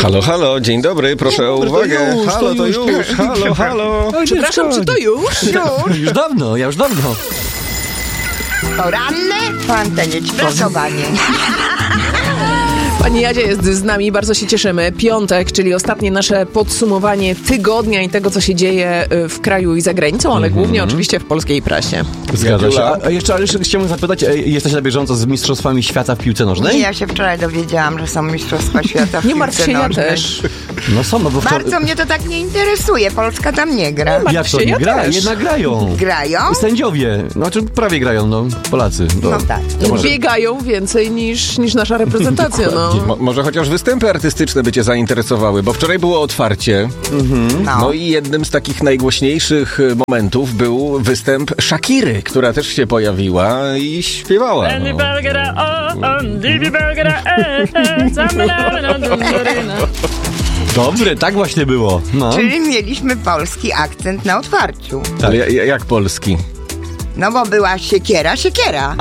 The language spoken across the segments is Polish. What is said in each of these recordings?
Halo, halo, dzień dobry, proszę o uwagę. Halo, to już, halo. Przepraszam, czy to już? Już dawno, ja już dawno. Poranne po antenie ćwiartowanie. Pani Jadzia jest z nami, bardzo się cieszymy. Piątek, czyli ostatnie nasze podsumowanie tygodnia i tego, co się dzieje w kraju i za granicą, ale głównie oczywiście w polskiej prasie. Zgadza się. A jeszcze chciałbym zapytać, jesteś na bieżąco z Mistrzostwami Świata w piłce nożnej? Nie, ja się wczoraj dowiedziałam, że są Mistrzostwa Świata w Nie martw się, piłce ja nożnej. też. No są, no bo wczoraj... Bardzo mnie to tak nie interesuje. Polska tam nie gra. Jak to się, nie ja gra? też. Jednak grają. Grają? Sędziowie, znaczy prawie grają, no, Polacy. No tak. Biegają więcej niż nasza reprezentacja, no. Może chociaż występy artystyczne by cię zainteresowały, bo wczoraj było otwarcie. No i jednym z takich najgłośniejszych momentów był występ Shakiry, która też się pojawiła i śpiewała. Dobre, tak właśnie było. No. Czyli mieliśmy polski akcent na otwarciu. Ale jak polski? No bo była siekiera. Siekiera,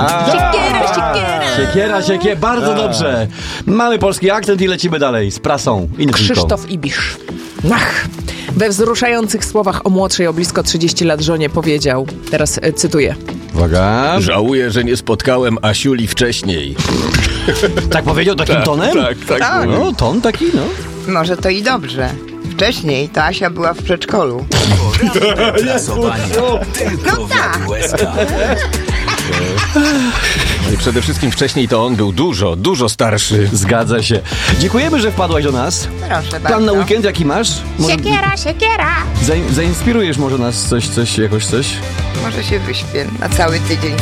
Bardzo dobrze. Mamy polski akcent i lecimy dalej z prasą. Krzysztof Ibisz. We wzruszających słowach o młodszej o blisko 30 lat żonie powiedział, teraz cytuję: Uwaga. Żałuję, że nie spotkałem Asiuli wcześniej. Tak powiedział takim tonem? Tak. No, ton taki, no. Może to i dobrze. Wcześniej to Asia była w przedszkolu. No tak. I przede wszystkim wcześniej to on był dużo starszy. Zgadza się. Dziękujemy, że wpadłaś do nas. Proszę bardzo. Plan na weekend jaki masz? Może Siekiera. zainspirujesz może nas coś? Może się wyśpię na cały tydzień